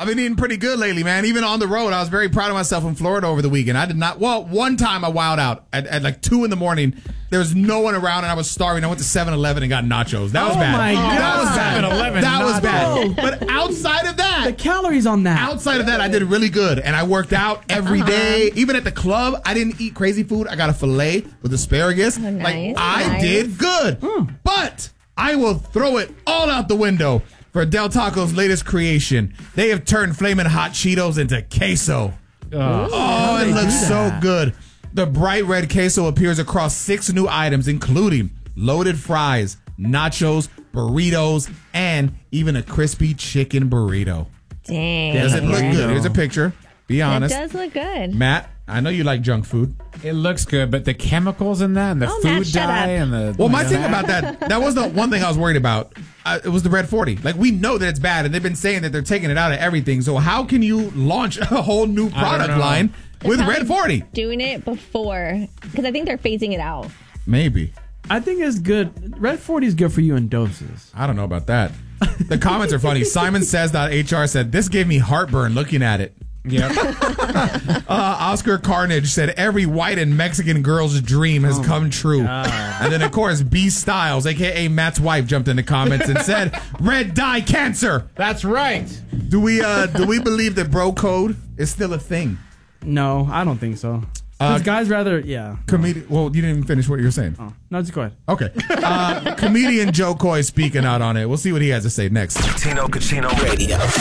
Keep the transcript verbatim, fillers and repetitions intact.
I've been eating pretty good lately, man. Even on the road, I was very proud of myself in Florida over the weekend. I did not. Well, one time I wowed out at, at like two in the morning. There was no one around, and I was starving. I went to seven eleven and got nachos. That was oh bad. My God. That was bad. seven eleven That was nachos. bad. But outside of that, The calories on that. outside of that, I did really good, and I worked out every day. Even at the club, I didn't eat crazy food. I got a fillet with asparagus. Oh, nice, like I nice. did good, Mm. but I will throw it all out the window for Del Taco's latest creation. They have turned flaming hot Cheetos into queso. Oh, it they looks do so that? good. The bright red queso appears across six new items, including loaded fries, nachos, burritos, and even a crispy chicken burrito. Dang. Does it look Burrito. good? Here's a picture. Be It honest. does look good. Matt, I know you like junk food. It looks good, but the chemicals in that and the Oh, food Matt, shut dye up. and the Well, my thing about that, that was the one thing I was worried about. Uh, it was the Red forty. Like, we know that it's bad, and they've been saying that they're taking it out of everything. So how can you launch a whole new product know. line with They're Red forty? Doing it before, because I think they're phasing it out. Maybe. I think it's good. Red forty is good for you in doses. I don't know about that. The comments are funny. Simon says that H R said, this gave me heartburn looking at it. Yep. Uh, Oscar Carnage said, every white and Mexican girl's dream has come true. And then, of course, B Styles, a k a. Matt's wife, jumped in the comments and said, red dye cancer. That's right. Do we uh, do we believe that bro code is still a thing? No, I don't think so. Uh, Because guys rather, yeah. Comedi- well, you didn't even finish what you were saying. Oh, no, just go ahead. Okay. Uh, comedian Joe Coy speaking out on it. We'll see what he has to say next. Tino Cucino Radio.